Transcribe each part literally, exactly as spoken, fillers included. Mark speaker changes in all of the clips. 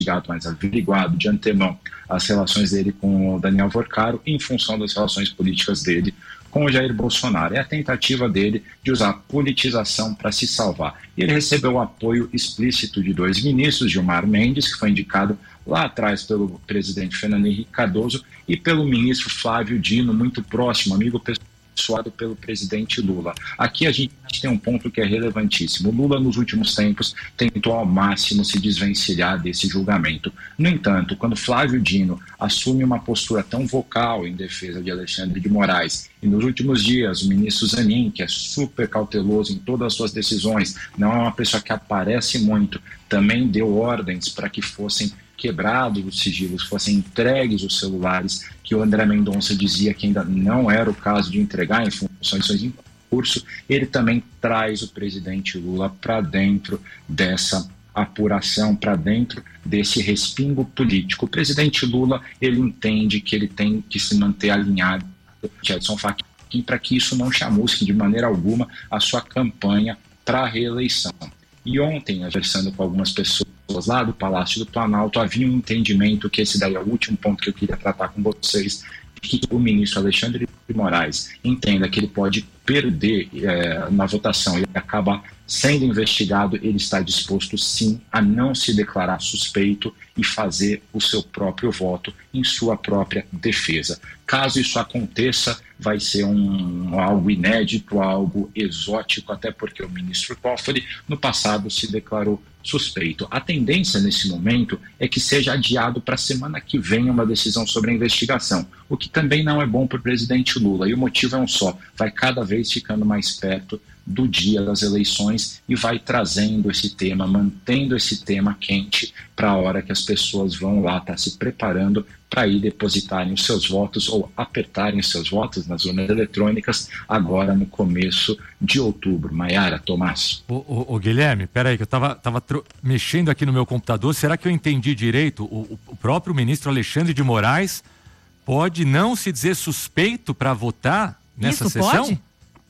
Speaker 1: mais averiguado de antemão as relações dele com o Daniel Vorcaro em função das relações políticas dele com o Jair Bolsonaro. É a tentativa dele de usar a politização para se salvar. E ele recebeu o apoio explícito de dois ministros, Gilmar Mendes, que foi indicado lá atrás pelo presidente Fernando Henrique Cardoso, e pelo ministro Flávio Dino, muito próximo, amigo pessoal pelo presidente Lula. Aqui a gente tem um ponto que é relevantíssimo. O Lula, nos últimos tempos, tentou ao máximo se desvencilhar desse julgamento. No entanto, quando Flávio Dino assume uma postura tão vocal em defesa de Alexandre de Moraes, e nos últimos dias o ministro Zanin, que é super cauteloso em todas as suas decisões, não é uma pessoa que aparece muito, também deu ordens para que fossem quebrados os sigilos, fossem entregues os celulares, que o André Mendonça dizia que ainda não era o caso de entregar em funções em curso. Ele também traz o presidente Lula para dentro dessa apuração, para dentro desse respingo político. O presidente Lula, ele entende que ele tem que se manter alinhado com Edson Fachin para que isso não chamusque de maneira alguma a sua campanha para a reeleição. E ontem, conversando com algumas pessoas lá do Palácio do Planalto, havia um entendimento que esse daí é o último ponto que eu queria tratar com vocês, que o ministro Alexandre de Moraes entenda que ele pode perder é, na votação e acabar sendo investigado. Ele está disposto sim a não se declarar suspeito e fazer o seu próprio voto em sua própria defesa. Caso isso aconteça, vai ser um, algo inédito, algo exótico, até porque o ministro Toffoli no passado se declarou suspeito. A tendência nesse momento é que seja adiado para a semana que vem uma decisão sobre a investigação, o que também não é bom para o presidente Lula, e o motivo é um só: vai cada vez ficando mais perto do dia das eleições e vai trazendo esse tema, mantendo esse tema quente para a hora que as pessoas vão lá estar tá se preparando para ir depositarem os seus votos ou apertarem os seus votos nas urnas eletrônicas agora no começo de outubro. Maiara, Tomás.
Speaker 2: Ô, ô, ô Guilherme, peraí que eu estava tava tro... mexendo aqui no meu computador, será que eu entendi direito? O, o próprio ministro Alexandre de Moraes pode não se dizer suspeito para votar nessa
Speaker 3: Isso
Speaker 2: sessão?
Speaker 3: Pode?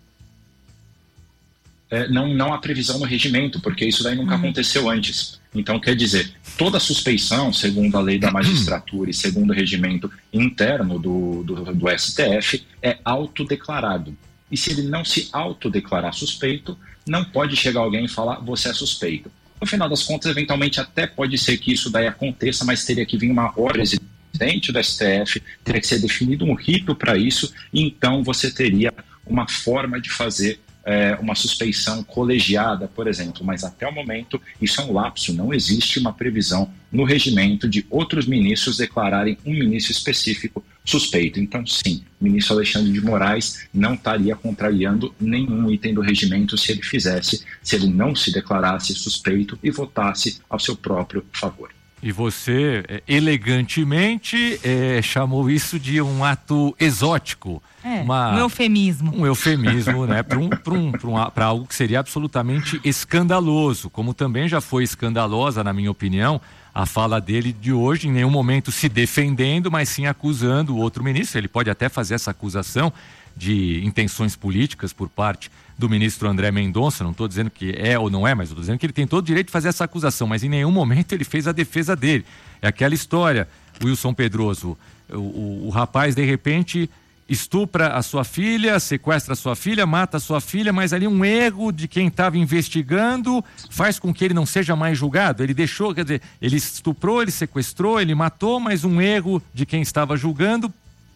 Speaker 1: É, não, não há previsão no regimento, porque isso daí nunca uhum. aconteceu antes. Então, quer dizer, toda suspeição, segundo a lei da magistratura e segundo o regimento interno do, do, do S T F, é autodeclarado. E se ele não se autodeclarar suspeito, não pode chegar alguém e falar, você é suspeito. No final das contas, eventualmente até pode ser que isso daí aconteça, mas teria que vir uma ordem do presidente do S T F, teria que ser definido um rito para isso, e então você teria uma forma de fazer É, uma suspeição colegiada, por exemplo, mas até o momento isso é um lapso, não existe uma previsão no regimento de outros ministros declararem um ministro específico suspeito. Então sim, o ministro Alexandre de Moraes não estaria contrariando nenhum item do regimento se ele fizesse, se ele não se declarasse suspeito e votasse ao seu próprio favor.
Speaker 2: E você, elegantemente, é, chamou isso de um ato exótico.
Speaker 3: É,
Speaker 2: uma,
Speaker 3: um eufemismo.
Speaker 2: Um eufemismo, né? Para um, um, um, algo que seria absolutamente escandaloso. Como também já foi escandalosa, na minha opinião, a fala dele de hoje, em nenhum momento se defendendo, mas sim acusando o outro ministro. Ele pode até fazer essa acusação de intenções políticas por parte do ministro André Mendonça, não estou dizendo que é ou não é, mas estou dizendo que ele tem todo o direito de fazer essa acusação, mas em nenhum momento ele fez a defesa dele. É aquela história, Wilson Pedroso, o, o, o rapaz de repente estupra a sua filha, sequestra a sua filha, mata a sua filha, mas ali um erro de quem estava investigando faz com que ele não seja mais julgado. Ele deixou, quer dizer, ele estuprou, ele sequestrou, ele matou, mas um erro de quem estava julgando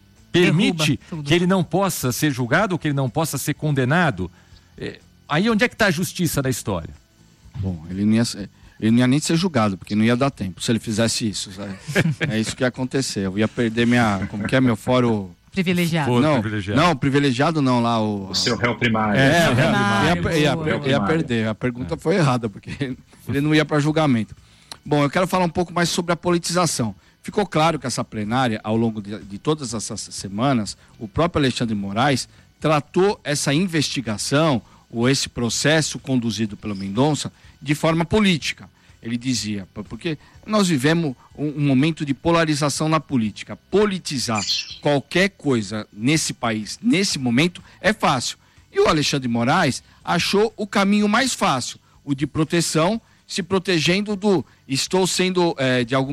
Speaker 2: permite que ele não possa ser julgado ou que ele não possa ser condenado. É, aí onde é que está a justiça da história?
Speaker 4: Bom, ele não, ia, ele não ia nem ser julgado, porque não ia dar tempo se ele fizesse isso, sabe? É isso que ia acontecer. Eu ia perder minha... Como que é meu fórum...
Speaker 3: Privilegiado.
Speaker 4: Foro
Speaker 2: não,
Speaker 4: privilegiado. Não, privilegiado não, lá o...
Speaker 1: O seu réu primário.
Speaker 4: É,
Speaker 1: é,
Speaker 4: o réu
Speaker 3: primário.
Speaker 4: Ia, ia, ia, ia perder. A pergunta é. foi errada, porque ele não ia para julgamento. Bom, eu quero falar um pouco mais sobre a politização. Ficou claro que essa plenária, ao longo de, de todas essas semanas, o próprio Alexandre de Moraes tratou essa investigação ou esse processo conduzido pelo Mendonça de forma política. Ele dizia, porque nós vivemos um, um momento de polarização na política. Politizar qualquer coisa nesse país, nesse momento, é fácil. E o Alexandre de Moraes achou o caminho mais fácil, o de proteção, se protegendo do estou sendo, é, de alguma